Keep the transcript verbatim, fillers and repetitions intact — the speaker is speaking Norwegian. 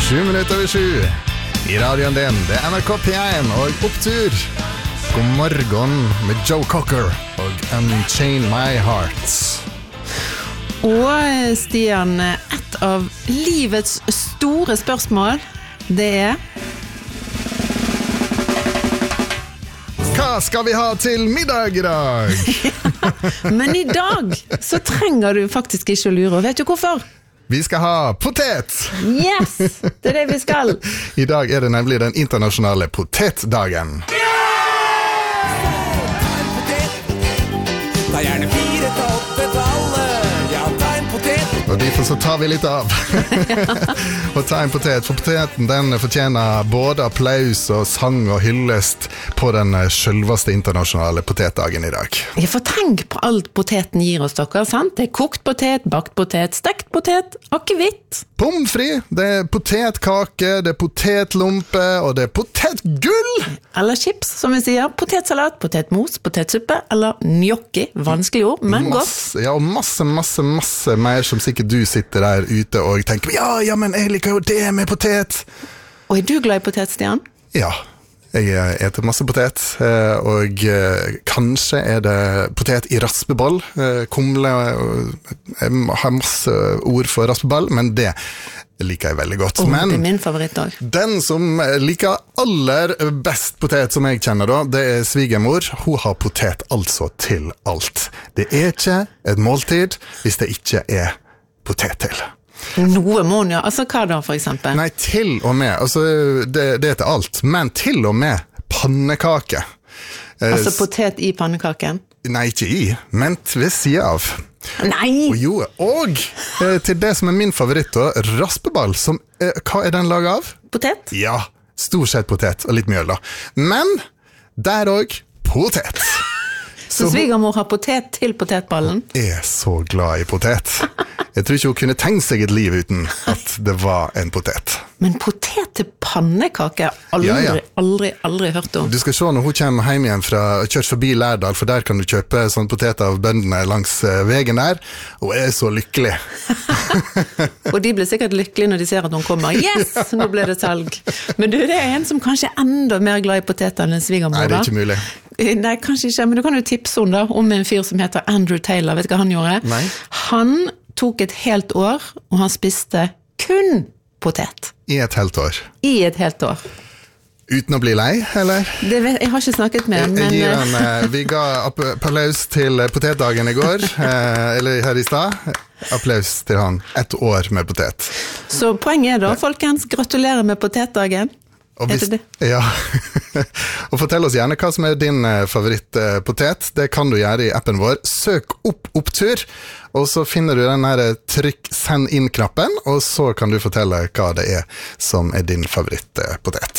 Sju minutter over sju I radioen din. Det er N R K P én og Opptur. God morgen med Joe Cocker og Unchain My Heart. Og Stian, et av livets store spørsmål, det er Hva skal vi ha til middag I dag? Men I dag så trenger du faktisk ikke å lure. Vet du hvorfor? Vi skal ha potet! Yes, det er det vi skal. I dag er det nemlig den internasjonale potetdagen. Ta gjerne fire til åtte til alle. Ja, ta en potet. Og derfor så tar vi litt av. Og ta en potet. For poteten den fortjener både applaus og sang og hyllest på den selveste internasjonale potetdagen I dag. Jeg får tenk på alt poteten gir oss dere, sant? Det er kokt potet, bakt potet, stekt potet, akevitt. Pommes frites, det er potetkake, det er potetlompe og det er potetgull. Eller chips, som vi sier. Potetsalat, potetmos, potetsuppe, eller gnocchi. Vanskelig ord, men godt. Masse, ja, og masse, masse, masse mer som sikkert du sitter der ute og tenker, ja, ja, men jeg liker jo det med potet. Og er du glad I potet, Stian? Ja, jeg eter masse potet, og kanskje er det potet I raspeball. Kumle, jeg har masse ord for raspeball, men det liker jeg veldig godt. Oh, men det er min favoritt også. Den som liker aller best potet som jeg kjenner da, det er svigermor. Hun har potet altså til alt. Det er ikke et måltid hvis det ikke er potet til. Noe må hun, ja. Altså hva da for eksempel? Nei, til og med. Altså, det, det er til alt. Men til og med pannekake. Altså potet I pannekaken? Nei, ikke I, men ved siden av. Nei! Og jo, og eh, til det som er min favoritt da, raspeball, som, eh, hva er den laget av? Potet? Ja, stort sett potet, og litt mjøl da. Men, der også, potet. Så, så svigermor har potet til potetballen? Jeg er så glad I potet. Jeg tror ikke hun kunne tenkt seg et liv uten at det var en potet. Men potet til pannekake aldri, ja, ja. aldri, aldri hørt om. Du skal se når hun kommer hjem igjen fra kjørt forbi Lærdal, for der kan du kjøpe sånn potet av bøndene langs veien der, og jeg er så lykkelig. Og de blir sikkert lykkelige når de ser at hun kommer. Yes, nå ble det salg. Men du, det er en som kanskje er enda mer glad I potet enn en svigermor. Nei, det er ikke mulig. Nei, kanskje ikke, men du kan jo tipse om da, om en fyr som heter Andrew Taylor. Vet du hva han gjorde? Nei. Han tok et helt år, og han spiste kun potet. I et helt år. I et helt år. Uten å bli lei, eller? Det vet, jeg har ikke snakket med han, men... Jeg en, eh, vi ga applaus til potetdagen I går, eh, eller her I sted. Applaus til han. Et år med potet. Så poenget er da, folkens, gratulerer med potetdagen. Og, hvis, ja. Og fortell oss gjerne hva som er din favorittpotet. Det kan du gjøre I appen vår. Søk opp Opptur, og så finner du den her trykk send inn-knappen, og så kan du fortelle hva det er som er din favorittpotet.